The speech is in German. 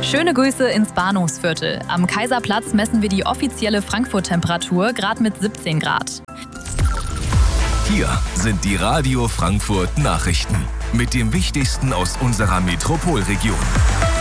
Schöne Grüße ins Bahnhofsviertel. Am Kaiserplatz messen wir die offizielle Frankfurt-Temperatur gerade mit 17 Grad. Hier sind die Radio Frankfurt Nachrichten mit dem Wichtigsten aus unserer Metropolregion.